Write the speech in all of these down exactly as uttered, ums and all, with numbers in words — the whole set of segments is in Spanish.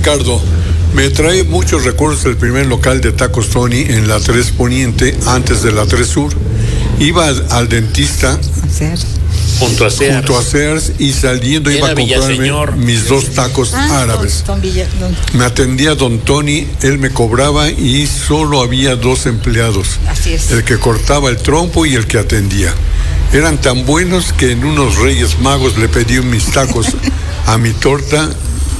Ricardo, me trae muchos recuerdos del primer local de Tacos Tony en la tres Poniente, antes de la tres Sur. Iba al, al dentista junto a Sears, junto a Sears y saliendo Era iba a comprarme Villaseñor. mis dos tacos Ah, árabes. Don, don Villa, don. Me atendía don Tony, él me cobraba y solo había dos empleados. Así es. El que cortaba el trompo y el que atendía. Eran tan buenos que en unos Reyes Magos le pedí mis tacos a mi torta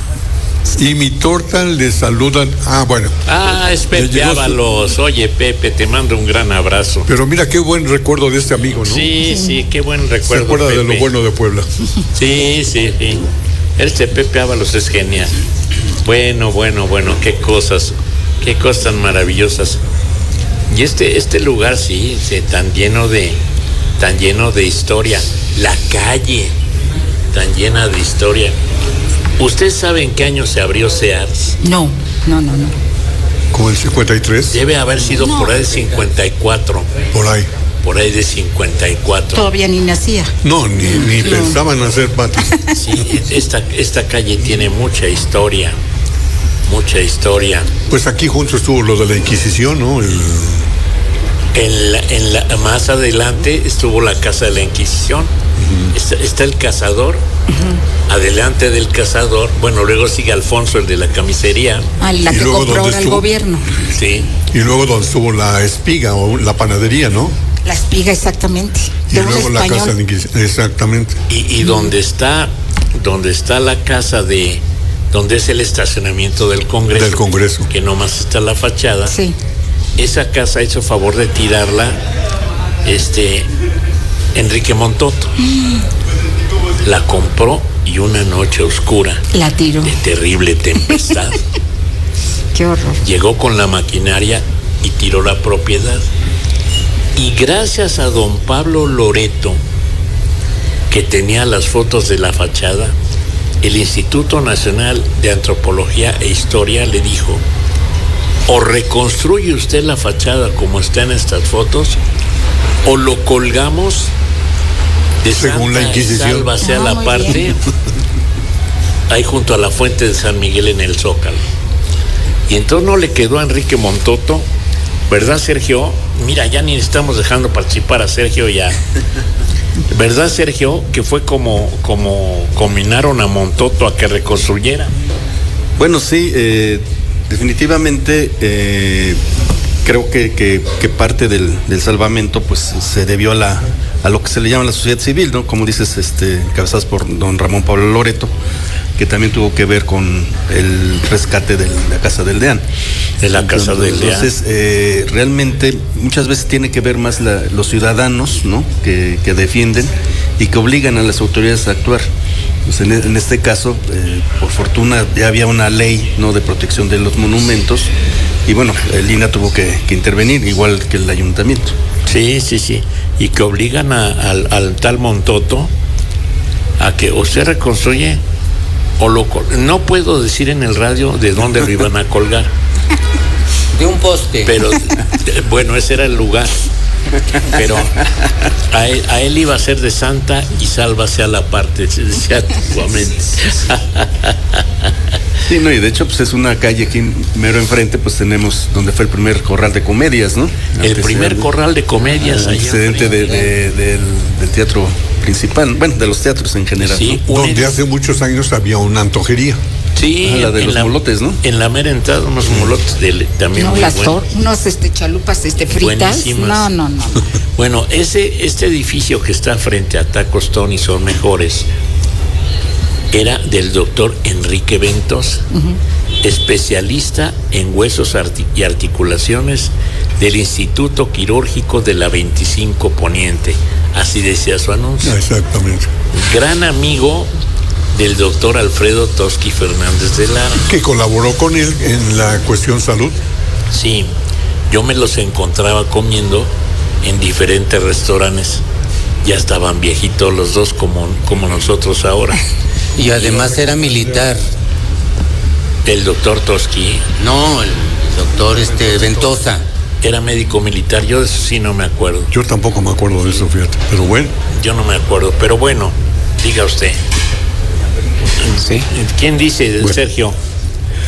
y mi torta le saludan. Ah, bueno. Ah, es Pepe llegó su- Ábalos. Oye, Pepe, te mando un gran abrazo. Pero mira qué buen recuerdo de este amigo, ¿no? Sí, sí, qué buen Se recuerdo. acuerda de Pepe. lo bueno de Puebla. Sí, sí, sí. Este Pepe Ábalos es genial. Bueno, bueno, bueno, qué cosas, qué cosas tan maravillosas. Y este, este lugar, sí, sí, tan lleno de, tan lleno de historia. La calle, tan llena de historia. ¿Usted sabe en qué año se abrió Sears? No, no, no, no. Como el cincuenta y tres, Debe haber sido No. por ahí de cincuenta y cuatro. por ahí. Por ahí de cincuenta y cuatro. Todavía ni nacía. No, ni, ni No. pensaban hacer patio. Sí, esta, esta calle tiene mucha historia. Mucha historia. Pues aquí junto estuvo lo de la Inquisición, ¿no? El- En la, en la, más adelante estuvo la Casa de la Inquisición. Uh-huh. está, está el cazador. Uh-huh. Adelante del cazador. Bueno, luego sigue Alfonso, el de la camisería. Ah, la Y que luego, compró ¿dónde ahora el estuvo? gobierno. Sí. y luego donde estuvo la espiga o la panadería, ¿no? La espiga, exactamente. Y De un luego la español. Casa de Inquisición. Exactamente. Y, y donde está, donde está la casa de, donde es el estacionamiento del Congreso. Del Congreso. Que nomás está la fachada. Sí. Esa casa hizo favor de tirarla, este, Enrique Montoto. La compró y una noche oscura, La tiró. de terrible tempestad, Qué horror. llegó con la maquinaria y tiró la propiedad. Y gracias a don Pablo Loreto, que tenía las fotos de la fachada, el Instituto Nacional de Antropología e Historia le dijo: o reconstruye usted la fachada como está en estas fotos, o lo colgamos de Según la Santa Inquisición. Salva hacia Ah, la muy parte, bien. ahí junto a la fuente de San Miguel en el Zócalo. Y entonces no le quedó a Enrique Montoto, ¿verdad, Sergio? Mira, ya ni estamos dejando participar a Sergio ya. ¿Verdad, Sergio? Que fue como, como combinaron a Montoto a que reconstruyera. Bueno, sí, eh, definitivamente eh, creo que, que, que parte del, del salvamento pues se debió a la a lo que se le llama la sociedad civil, ¿no? Como dices, este, encabezadas por don Ramón Pablo Loreto, que también tuvo que ver con el rescate de la Casa del Deán. De la Casa del Deán. Entonces, eh, realmente muchas veces tiene que ver más la, los ciudadanos, ¿no? Que, que defienden y que obligan a las autoridades a actuar. Pues en, en este caso, eh, por fortuna, ya había una ley, ¿no?, de protección de los monumentos y bueno, el I N A tuvo que, que intervenir, igual que el ayuntamiento. Sí, sí, sí. Y que obligan a, al, al tal Montoto a que o se reconstruye o lo... No puedo decir en el radio de dónde lo iban a colgar. De un poste. Pero, bueno, ese era el lugar. Pero a él, a él iba a ser de Santa y Sálvase a la parte, se decía antiguamente. Sí, no, y de hecho, pues es una calle aquí mero enfrente, pues tenemos donde fue el primer corral de comedias, ¿no? El primer corral de comedias allá. Antecedente de, de, del, del teatro principal, bueno, de los teatros en general. Sí, ¿no? un Donde ed- hace muchos años había una antojería. Sí, Ah, la de en los molotes, ¿no? En la mera entrada, unos molotes de, también No, muy las buenos. tor- unos este, chalupas este, fritas. Buenísimas. No, no, no. Bueno, ese, este edificio que está frente a Tacos Tony Son Mejores era del doctor Enrique Ventos, uh-huh. especialista en huesos arti- y articulaciones del Instituto Quirúrgico de la veinticinco Poniente. Así decía su anuncio. Exactamente. Gran amigo del doctor Alfredo Toschi Fernández de Lara. Que colaboró con él en la cuestión salud. Sí, yo me los encontraba comiendo en diferentes restaurantes. Ya estaban viejitos los dos como, como nosotros ahora. Y además era militar. El doctor Toschi No, el doctor este Ventosa. era médico militar, yo de eso sí no me acuerdo. Yo tampoco me acuerdo de eso, fíjate. Pero bueno. Yo no me acuerdo, pero bueno, diga usted. Sí. ¿Quién dice, Bueno. Sergio?